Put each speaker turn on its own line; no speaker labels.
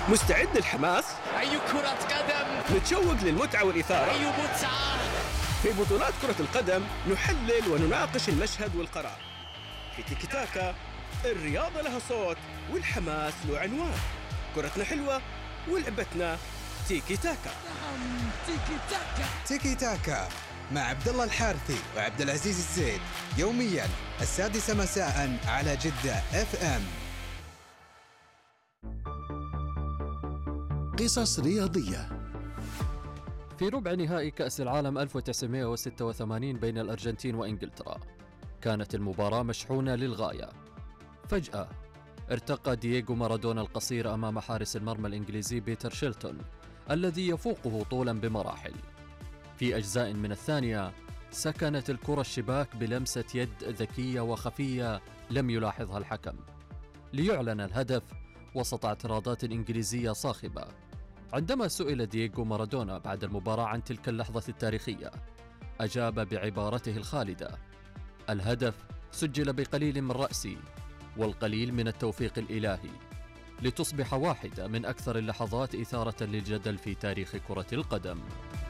مستعد للحماس؟
أي كرة قدم!
متشوق للمتعة والإثارة؟
أي متعة!
في بطولات كرة القدم نحلل ونناقش المشهد والقرار. في تيكي تاكا الرياضة لها صوت والحماس له عنوان. كرتنا حلوة ولعبتنا تيكي تاكا.
نعم، تيكي تاكا.
تيكي تاكا مع عبد الله الحارثي وعبد العزيز الزيد، يوميا 6:00 مساء على جدة FM.
قصص رياضية.
في ربع نهائي كأس العالم 1986 بين الأرجنتين وإنجلترا، كانت المباراة مشحونة للغاية. فجأة ارتقى دييغو مارادونا القصير أمام حارس المرمى الإنجليزي بيتر شيلتون الذي يفوقه طولا بمراحل. في أجزاء من الثانية سكنت الكرة الشباك بلمسة يد ذكية وخفية لم يلاحظها الحكم، ليعلن الهدف وسط اعتراضات إنجليزية صاخبة. عندما سئل دييغو مارادونا بعد المباراة عن تلك اللحظة التاريخية، أجاب بعبارته الخالدة: الهدف سجل بقليل من رأسي والقليل من التوفيق الإلهي، لتصبح واحدة من أكثر اللحظات إثارة للجدل في تاريخ كرة القدم.